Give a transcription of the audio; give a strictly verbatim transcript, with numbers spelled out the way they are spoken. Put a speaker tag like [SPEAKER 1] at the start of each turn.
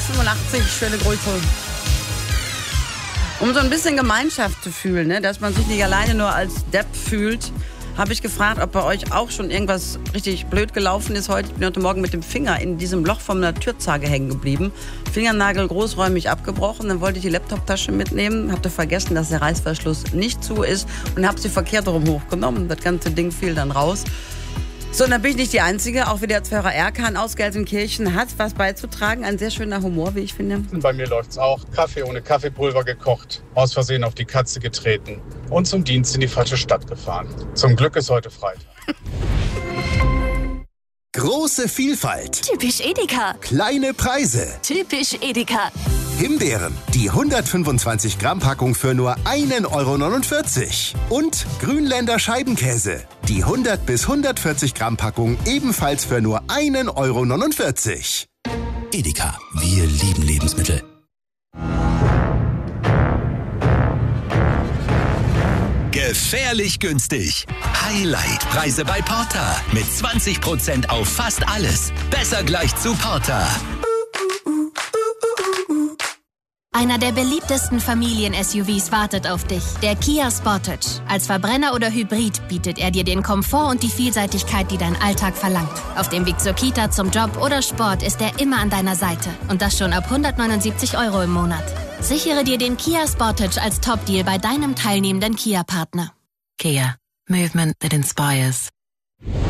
[SPEAKER 1] fünfundachtzig, schöne Grüße. Um so ein bisschen Gemeinschaft zu fühlen, ne? Dass man sich nicht alleine nur als Depp fühlt, habe ich gefragt, ob bei euch auch schon irgendwas richtig blöd gelaufen ist heute. Ich bin heute Morgen mit dem Finger in diesem Loch von einer Türzage hängen geblieben. Fingernagel großräumig abgebrochen. Dann wollte ich die Laptoptasche mitnehmen, habe vergessen, dass der Reißverschluss nicht zu ist und habe sie verkehrt rum hochgenommen. Das ganze Ding fiel dann raus. So, und dann bin ich nicht die Einzige. Auch wieder Pfarrer Erkan aus Gelsenkirchen hat was beizutragen. Ein sehr schöner Humor, wie ich finde.
[SPEAKER 2] Bei mir läuft's auch. Kaffee ohne Kaffeepulver gekocht, aus Versehen auf die Katze getreten und zum Dienst in die falsche Stadt gefahren. Zum Glück ist heute Freitag.
[SPEAKER 3] Große Vielfalt.
[SPEAKER 4] Typisch Edeka.
[SPEAKER 3] Kleine Preise.
[SPEAKER 4] Typisch Edeka.
[SPEAKER 3] Himbeeren, die hundertfünfundzwanzig Gramm Packung für nur ein Euro neunundvierzig. Und Grünländer Scheibenkäse, die hundert bis hundertvierzig Gramm Packung ebenfalls für nur ein Euro neunundvierzig.
[SPEAKER 5] Edeka, wir lieben Lebensmittel. Gefährlich günstig. Highlight-Preise bei Porter. Mit zwanzig Prozent auf fast alles. Besser gleich zu Porter.
[SPEAKER 4] Einer der beliebtesten Familien-S U Vs wartet auf dich. Der Kia Sportage. Als Verbrenner oder Hybrid bietet er dir den Komfort und die Vielseitigkeit, die dein Alltag verlangt. Auf dem Weg zur Kita, zum Job oder Sport ist er immer an deiner Seite. Und das schon ab hundertneunundsiebzig Euro im Monat. Sichere dir den Kia Sportage als Top-Deal bei deinem teilnehmenden Kia-Partner.
[SPEAKER 6] Kia. Movement that inspires.